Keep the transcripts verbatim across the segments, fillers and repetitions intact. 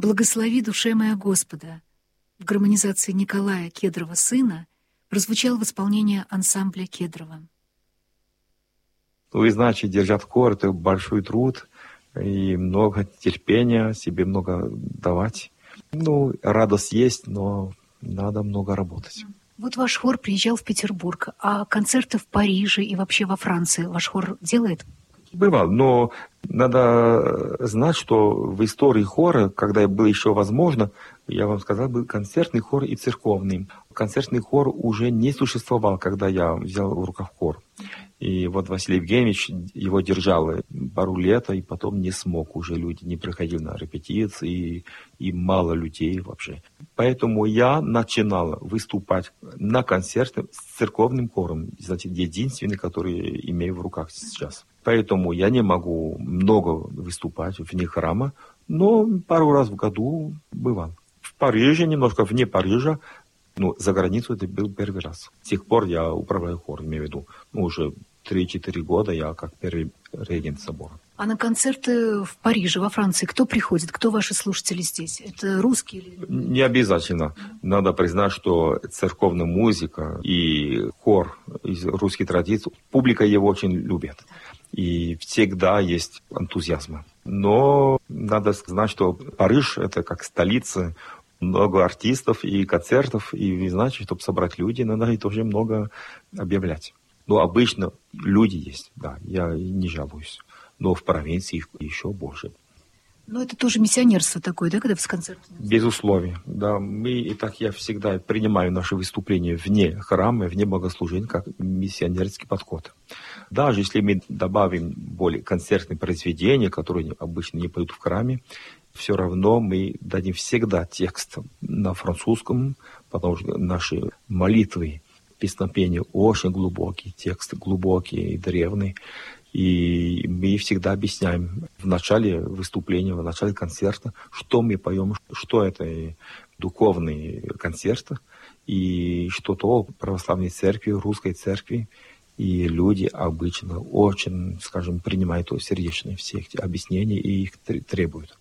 «Благослови душе моя Господа» в гармонизации Николая Кедрова сына прозвучал в исполнении ансамбля Кедрова. Вы знаете, держать хор — это большой труд и много терпения, себе много давать. Ну, радость есть, но надо много работать. Вот ваш хор приезжал в Петербург, а концерты в Париже и вообще во Франции ваш хор делает? Бывало, но надо знать, что в истории хора, когда было еще возможно, я вам сказал, был концертный хор и церковный. Концертный хор уже не существовал, когда я взял в руках хор. И вот Василий Евгеньевич его держал пару лет, и потом не смог уже, люди не приходили на репетиции, и, и мало людей вообще. Поэтому я начинал выступать на концерте с церковным хором, значит, единственный, который имею в руках сейчас. Поэтому я не могу много выступать вне храма, но пару раз в году бывал. В Париже, немножко вне Парижа, ну, за границу это был первый раз. С тех пор я управляю хором, имею в виду. Ну, уже три-четыре года я как первый регент собора. А на концерты в Париже, во Франции, кто приходит? Кто ваши слушатели здесь? Это русские или... Не обязательно. Надо признать, что церковная музыка и хор из русских традиций, публика его очень любит. И всегда есть энтузиазм. Но надо знать, что Париж — это как столица, много артистов и концертов, и, значит, чтобы собрать людей, надо и тоже много объявлять. Но обычно люди есть, да, я не жалуюсь. Но в провинции их еще больше. Но это тоже миссионерство такое, да, когда вы с концертом? Безусловно, да. Мы, и так я всегда принимаю наши выступления вне храма, вне богослужения, как миссионерский подход. Даже если мы добавим более концертные произведения, которые обычно не поют в храме, все равно мы дадим всегда текст на французском, потому что наши молитвы, песнопения очень глубокие, тексты глубокие и древние. И мы всегда объясняем в начале выступления, в начале концерта, что мы поем, что это духовный концерт, и что то православной церкви, русской церкви. И люди обычно очень, скажем, принимают сердечно все эти объяснения и их требуют.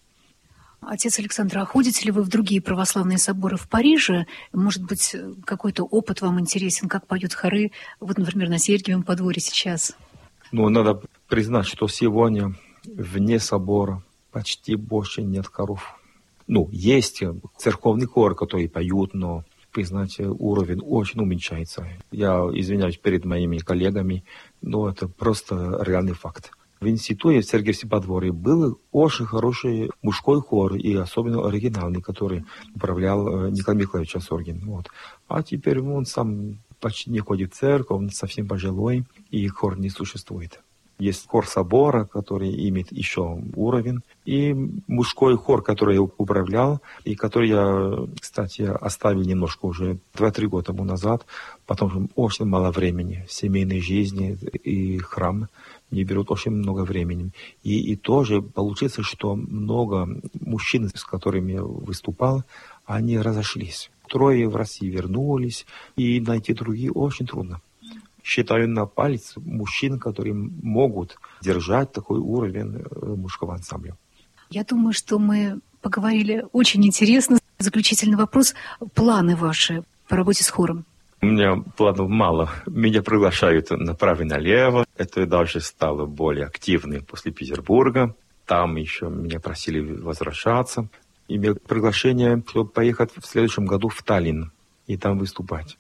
Отец Александр, а ходите ли вы в другие православные соборы в Париже? Может быть, какой-то опыт вам интересен, как поют хоры, вот, например, на Сергиевом подворье сейчас? Ну, надо признать, что сегодня вне собора почти больше нет хоров. Ну, есть церковный хор, который поют, но, признайте, уровень очень уменьшается. Я извиняюсь перед моими коллегами, но это просто реальный факт. В институте в Сергиевском подворье был очень хороший мужской хор, и особенно оригинальный, который управлял Николай Михайлович Осоргин. Вот. А теперь он сам почти не ходит в церковь, он совсем пожилой, и хор не существует. Есть хор собора, который имеет еще уровень, и мужской хор, который я управлял, и который я, кстати, оставил немножко уже два-три года тому назад, потому что очень мало времени в семейной жизни и храм мне берут очень много времени. И, и тоже получится, что много мужчин, с которыми я выступал, они разошлись. Трое в России вернулись, и найти другие очень трудно. Считаю на палец мужчин, которые могут держать такой уровень мужского ансамбля. Я думаю, что мы поговорили очень интересно. Заключительный вопрос. Планы ваши по работе с хором? У меня планов мало. Меня приглашают направо и налево. Это даже стало более активным после Петербурга. Там еще меня просили возвращаться. Имел приглашение, чтобы поехать в следующем году в Таллин и там выступать.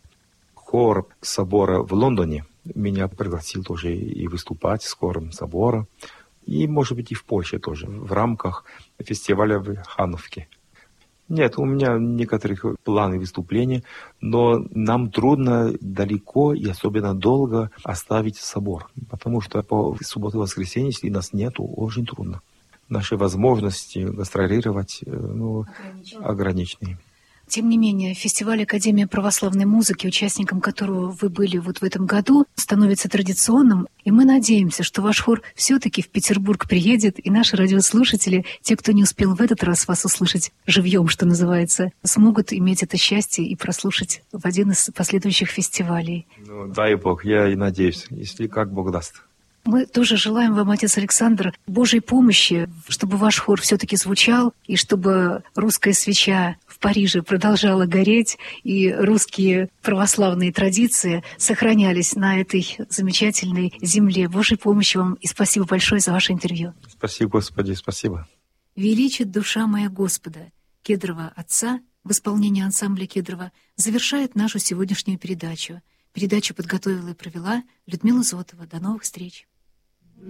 Хор собора в Лондоне меня пригласил тоже и выступать с хором собора. И, может быть, и в Польше тоже, в рамках фестиваля в Хановке. Нет, у меня некоторых планы выступления, но нам трудно далеко и особенно долго оставить собор, потому что по субботу и воскресенье, если нас нету, очень трудно. Наши возможности гастролировать ну, ограничены. Тем не менее, фестиваль Академии православной музыки, участником которого вы были вот в этом году, становится традиционным, и мы надеемся, что ваш хор все-таки в Петербург приедет, и наши радиослушатели, те, кто не успел в этот раз вас услышать живьем, что называется, смогут иметь это счастье и прослушать в один из последующих фестивалей. Ну, дай Бог, я и надеюсь, если как Бог даст. Мы тоже желаем вам, отец Александр, Божьей помощи, чтобы ваш хор все-таки звучал, и чтобы русская свеча в Париже продолжала гореть, и русские православные традиции сохранялись на этой замечательной земле. Божьей помощи вам, и спасибо большое за ваше интервью. Спасибо, Господи, спасибо. «Величит душа моя Господа» Кедрова отца в исполнении ансамбля Кедрова завершает нашу сегодняшнюю передачу. Передачу подготовила и провела Людмила Зотова. До новых встреч!